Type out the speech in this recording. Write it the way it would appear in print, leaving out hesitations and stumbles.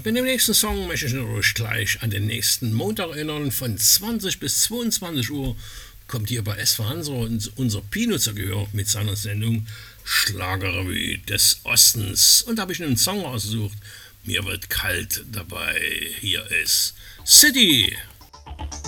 Mit dem nächsten Song möchte ich euch gleich an den nächsten Montag erinnern. Von 20 bis 22 Uhr kommt hier bei SV Hansa unser Pino zu Gehör mit seiner Sendung Schlagerrevue des Ostens. Und da habe ich einen Song ausgesucht. Mir wird kalt dabei. Hier ist City.